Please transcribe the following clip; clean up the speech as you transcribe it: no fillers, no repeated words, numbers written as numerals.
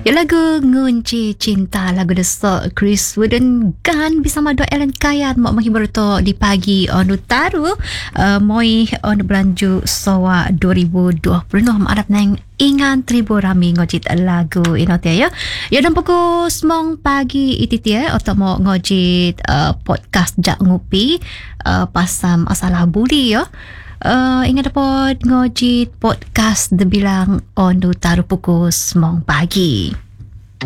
Ya lagu Ngunci Cinta, lagu desok Chris Wooden Gun bersama Dua Ellen Kayan mak menghibur to di pagi onu taru moi onu belanju sowa 2020 maarap nang ingan tribu rami ngojit lagu inotia ya. Ya dan pukul semong pagi ititia atau mau ngojit podcast Jak Ngupi pasam asalah buli ya. Ingat dapat ngojit podcast The Bilang onu taru pukul semong pagi.